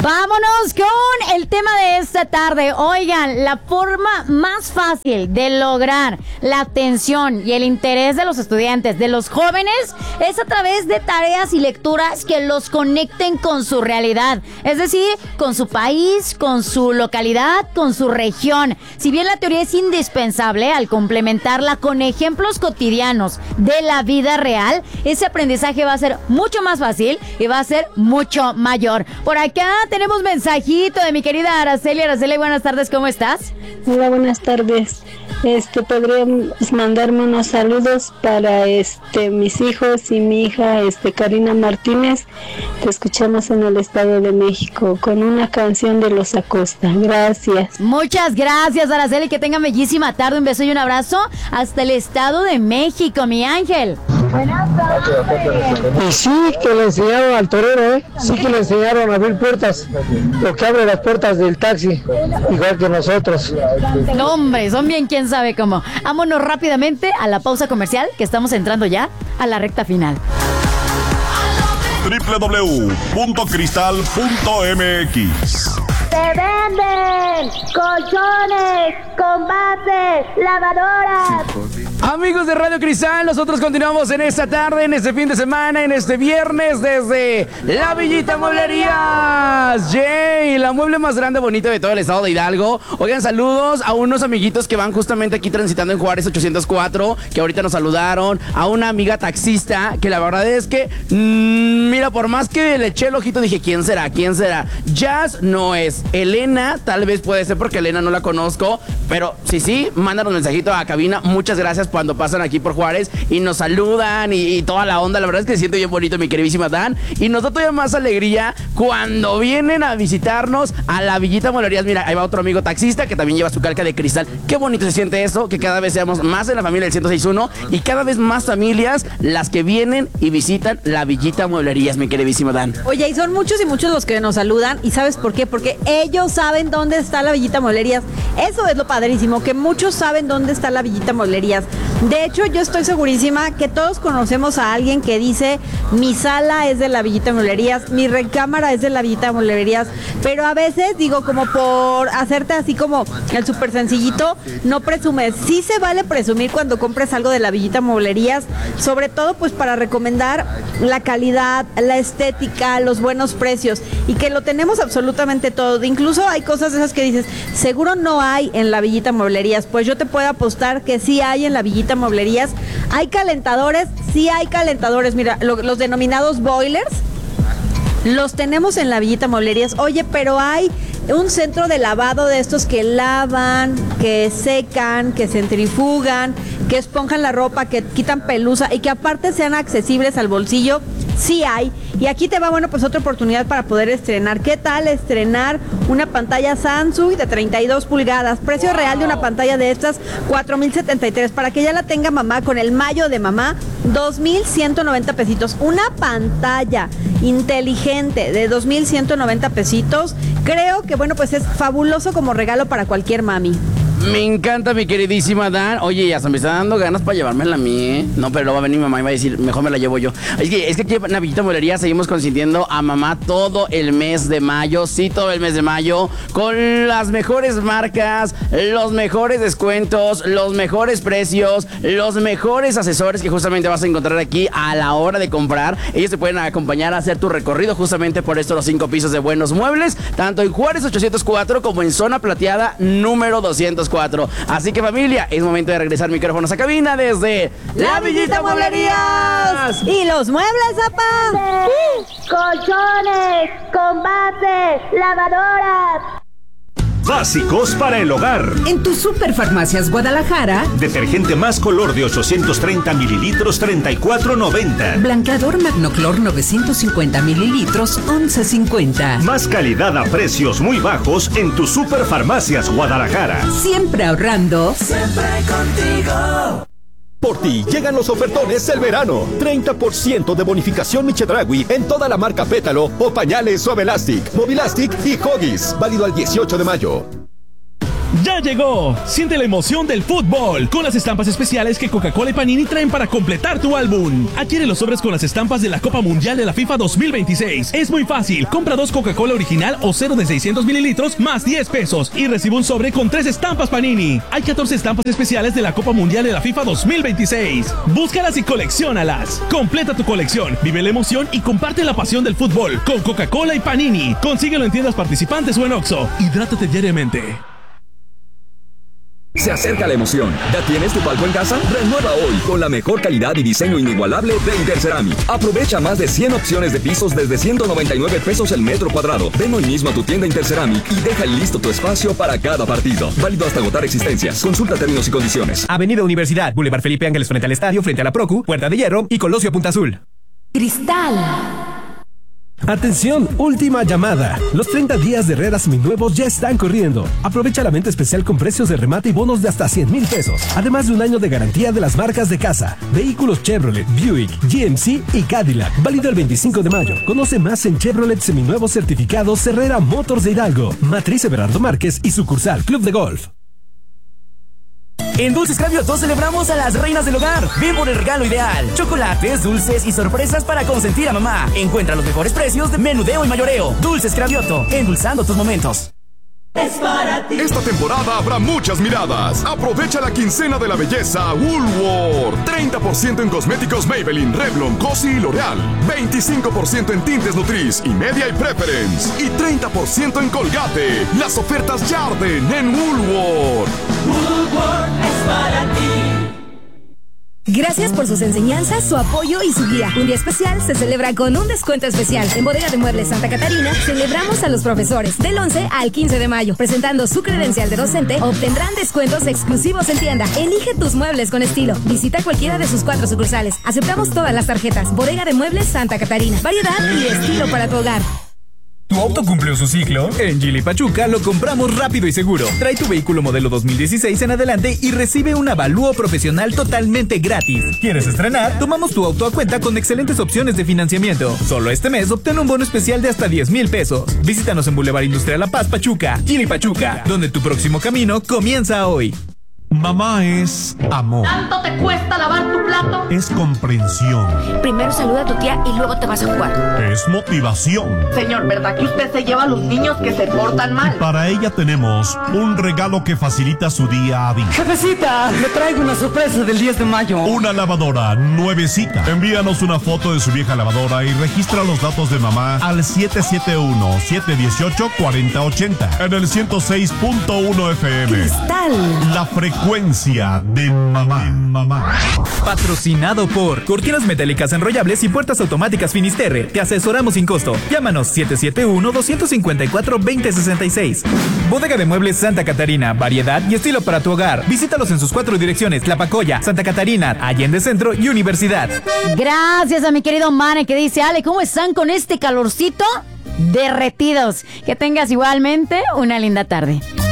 Vámonos con el tema de esta tarde. Oigan, la forma más fácil de lograr la atención y el interés de los estudiantes, de los jóvenes, es a través de tareas y lecturas que los conecten con su realidad. Es decir, con su país, con su localidad, con su región. Si bien la teoría es indispensable, al complementarla con ejemplos cotidianos de la vida real, ese aprendizaje va a ser mucho más fácil y va a ser mucho mayor. Por acá tenemos mensajito de mi querida Araceli. Araceli, buenas tardes, ¿cómo estás? Hola, buenas tardes. Podrías mandarme unos saludos para mis hijos y mi hija Karina Martínez. Te escuchamos en el Estado de México con una canción de Los Acosta. Gracias. Muchas gracias, Araceli, que tengan bellísima tarde. Un beso y un abrazo hasta el Estado de México, mi ángel. Buenas tardes. Y sí que le enseñaron al torero, sí que le enseñaron a abrir puertas, lo que abre las puertas del taxi, igual que nosotros. No, hombre, son bien quién sabe cómo. Vámonos rápidamente a la pausa comercial, que estamos entrando ya a la recta final. www.cristal.mx. ¡Se venden colchones, combates, lavadoras! Amigos de Radio Cristal, nosotros continuamos en esta tarde, en este fin de semana, en este viernes desde La Villita Mueblerías. Yay, la mueble más grande, bonita de todo el estado de Hidalgo. Oigan, saludos a unos amiguitos que van justamente aquí transitando en Juárez 804, que ahorita nos saludaron. A una amiga taxista, que la verdad es que, mira, por más que le eché el ojito, dije, ¿quién será? ¿Quién será? Jazz no es. Elena, tal vez puede ser porque Elena no la conozco, pero sí, mándanos mensajito a cabina. Muchas gracias cuando pasan aquí por Juárez y nos saludan y toda la onda. La verdad es que se siente bien bonito, mi queridísima Dan, y nos da todavía más alegría cuando vienen a visitarnos a la Villita Mueblerías. Mira, ahí va otro amigo taxista que también lleva su calca de cristal. Qué bonito se siente eso, que cada vez seamos más en la familia del 106.1 y cada vez más familias las que vienen y visitan la Villita Mueblerías, mi queridísima Dan. Oye, y son muchos y muchos los que nos saludan, y ¿sabes por qué? Porque ellos saben dónde está la Villita Mueblerías. Eso es lo padrísimo, que muchos saben dónde está la Villita Mueblerías. De hecho, yo estoy segurísima que todos conocemos a alguien que dice, mi sala es de la Villita Mueblerías, mi recámara es de la Villita Mueblerías, pero a veces, digo, como por hacerte así como el súper sencillito, no presumes. Sí se vale presumir cuando compres algo de la Villita Mueblerías, sobre todo pues para recomendar la calidad, la estética, los buenos precios, y que lo tenemos absolutamente todo. Incluso hay cosas de esas que dices, seguro no hay en la Villita Mueblerías. Pues yo te puedo apostar que sí hay en la Villita Mueblerías. Hay calentadores, sí hay calentadores. Mira, los denominados boilers, los tenemos en la Villita Mueblerías. Oye, pero hay un centro de lavado de estos que lavan, que secan, que centrifugan, que esponjan la ropa, que quitan pelusa y que aparte sean accesibles al bolsillo. Sí hay. Y aquí te va, bueno, pues otra oportunidad para poder estrenar. ¿Qué tal estrenar una pantalla Samsung de 32 pulgadas? Precio real de una pantalla de estas, 4,073. Para que ya la tenga mamá con el mayo de mamá, 2,190 pesitos. Una pantalla inteligente de 2,190 pesitos. Creo que, bueno, pues es fabuloso como regalo para cualquier mami. Me encanta, mi queridísima Dan. Oye, ya se me está dando ganas para llevármela a mí, ¿eh? No, pero luego va a venir mi mamá y va a decir, mejor me la llevo yo. Es que aquí en la Villita Mueblería seguimos consintiendo a mamá todo el mes de mayo. Sí, todo el mes de mayo. Con las mejores marcas, los mejores descuentos, los mejores precios, los mejores asesores que justamente vas a encontrar aquí a la hora de comprar. Ellos te pueden acompañar a hacer tu recorrido justamente por estos los 5 pisos de buenos muebles, tanto en Juárez 804 como en Zona Plateada número 204. Así que, familia, es momento de regresar micrófonos a cabina desde La Villita Mueblerías. Y los muebles, papá. Colchones, combates, lavadoras. Básicos para el hogar. En tu Superfarmacias Guadalajara. Detergente más color de 830 mililitros, $34.90. Blanqueador Magnoclor 950 mililitros, $11.50. Más calidad a precios muy bajos en tu Superfarmacias Guadalajara. Siempre ahorrando. Siempre contigo. Por ti llegan los ofertones del verano. 30% de bonificación Michedragui en toda la marca Pétalo o pañales Suave Elastic, Movilastic y Huggies. Válido al 18 de mayo. ¡Ya llegó! Siente la emoción del fútbol con las estampas especiales que Coca-Cola y Panini traen para completar tu álbum. Adquiere los sobres con las estampas de la Copa Mundial de la FIFA 2026. Es muy fácil. Compra 2 Coca-Cola original o 0 de 600 mililitros más 10 pesos y recibe un sobre con 3 estampas Panini. Hay 14 estampas especiales de la Copa Mundial de la FIFA 2026. Búscalas y colecciónalas. Completa tu colección, vive la emoción y comparte la pasión del fútbol con Coca-Cola y Panini. Consíguelo en tiendas participantes o en Oxxo. Hidrátate diariamente. Se acerca la emoción. ¿Ya tienes tu palco en casa? Renueva hoy con la mejor calidad y diseño inigualable de Interceramic. Aprovecha más de 100 opciones de pisos desde 199 pesos el metro cuadrado. Ven hoy mismo a tu tienda Interceramic y deja listo tu espacio para cada partido. Válido hasta agotar existencias. Consulta términos y condiciones. Avenida Universidad, Boulevard Felipe Ángeles frente al estadio, frente a la Procu, Puerta de Hierro y Colosio Punta Azul. Cristal. Atención, última llamada. Los 30 días de Herrera seminuevos ya están corriendo. Aprovecha la venta especial con precios de remate y bonos de hasta 100,000 pesos. Además de un año de garantía de las marcas de casa. Vehículos Chevrolet, Buick, GMC y Cadillac. Válido el 25 de mayo. Conoce más en Chevrolet Seminuevos Certificados Herrera Motors de Hidalgo. Matriz Everardo Márquez y sucursal Club de Golf. En Dulces Cravioto celebramos a las reinas del hogar. Ven por el regalo ideal. Chocolates, dulces y sorpresas para consentir a mamá. Encuentra los mejores precios de menudeo y mayoreo. Dulces Cravioto, endulzando tus momentos. Es para ti. Esta temporada habrá muchas miradas. Aprovecha la quincena de la belleza Woolworth. 30% en cosméticos Maybelline, Revlon, Cosi y L'Oreal. 25% en tintes Nutrice y Media y Preference. Y 30% en Colgate. Las ofertas Jarden en Woolworth. Woolworth es para ti. Gracias por sus enseñanzas, su apoyo y su guía. Un día especial se celebra con un descuento especial. En Bodega de Muebles Santa Catarina celebramos a los profesores. Del 11 al 15 de mayo. Presentando su credencial de docente, obtendrán descuentos exclusivos en tienda. Elige tus muebles con estilo. Visita cualquiera de sus 4 sucursales. Aceptamos todas las tarjetas. Bodega de Muebles Santa Catarina. Variedad y estilo para tu hogar. ¿Tu auto cumplió su ciclo? En Geely Pachuca lo compramos rápido y seguro. Trae tu vehículo modelo 2016 en adelante y recibe un avalúo profesional totalmente gratis. ¿Quieres estrenar? Tomamos tu auto a cuenta con excelentes opciones de financiamiento. Solo este mes obtén un bono especial de hasta 10,000 pesos. Visítanos en Boulevard Industrial La Paz, Pachuca. Geely Pachuca, donde tu próximo camino comienza hoy. Mamá es amor. ¿Tanto te cuesta lavar tu plato? Es comprensión. Primero saluda a tu tía y luego te vas a jugar. Es motivación. Señor, ¿verdad que usted se lleva a los niños que se portan mal? Y para ella tenemos un regalo que facilita su día a día. Jefecita, le traigo una sorpresa del 10 de mayo. Una lavadora nuevecita. Envíanos una foto de su vieja lavadora y registra los datos de mamá al 771-718-4080 en el 106.1 FM. Cristal. La frecuencia de mamá. Patrocinado por Cortinas Metálicas Enrollables y Puertas Automáticas Finisterre. Te asesoramos sin costo. Llámanos 771-254-2066. Bodega de Muebles Santa Catarina. Variedad y estilo para tu hogar. Visítalos en sus 4 direcciones: Tlapacoya, Santa Catarina, Allende Centro y Universidad. Gracias a mi querido Mane que dice: Ale, ¿cómo están con este calorcito? Derretidos. Que tengas igualmente una linda tarde.